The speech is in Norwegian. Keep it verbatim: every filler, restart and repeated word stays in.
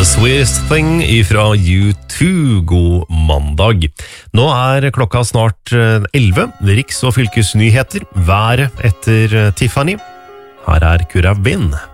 The Sweetest Thing ifra U to. God mandag. Nå er klokka snart elleve. Riks- og fylkesnyheter. Været etter Tiffany. Her er Kura Vind.